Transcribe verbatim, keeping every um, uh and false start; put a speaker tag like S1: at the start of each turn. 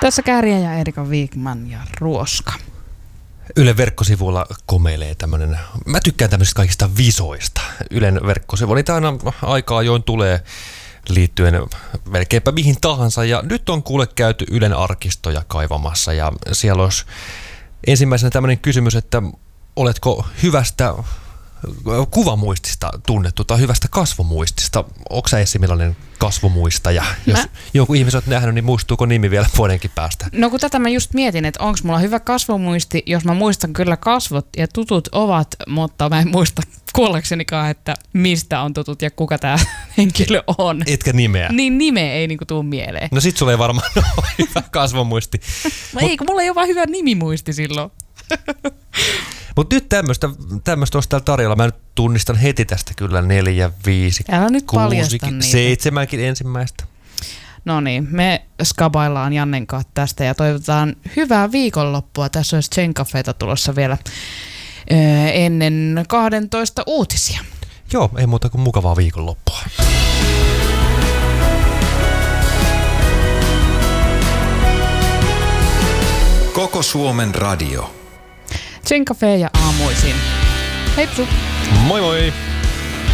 S1: Tässä Kääriä ja Erika Wigman ja Ruoska.
S2: Ylen verkkosivuilla komeilee tämmönen, mä tykkään tämmöisistä kaikista visoista. Ylen verkkosivu, niitä aina aikaa ajoin tulee liittyen melkeinpä mihin tahansa. Ja nyt on kuule käyty Ylen arkistoja kaivamassa ja siellä olisi ensimmäisenä tämmöinen kysymys, että oletko hyvästä kuvamuistista tunnettu tai hyvästä kasvomuistista? Onko sä Essi millainen kasvomuistaja? Jos mä... jonkun ihmisen olet nähnyt, niin muistuuko nimi vielä vuodenkin päästä?
S1: No kun tätä mä just mietin, että onko mulla hyvä kasvomuisti, jos mä muistan kyllä kasvot ja tutut ovat, mutta mä en muista kuollaksenikaan, että mistä on tutut ja kuka tää henkilö on.
S2: Etkä nimeä?
S1: Niin nimeä ei niinku tuu mieleen.
S2: No sit sulla ei varmaan ole hyvä kasvomuisti.
S1: No Mut... ei, kun mulla ei ole vaan hyvä nimimuisti silloin.
S2: Mutta nyt tämmöistä tämmöistä olisi täällä tarjolla. Mä nyt tunnistan heti tästä kyllä neljä, viisi,
S1: Älä nyt
S2: kuusi,
S1: niitä.
S2: seitsemänkin ensimmäistä. No
S1: niin, me skabaillaan Jannen kanssa tästä ja toivotaan hyvää viikonloppua. Tässä olisi Zen Cafeta tulossa vielä öö, ennen kahdentoista uutisia.
S2: Joo, ei muuta kuin mukavaa viikonloppua.
S3: Koko Suomen radio.
S1: Zen Cafe ja aamuisin. Heipsu!
S2: Moi moi!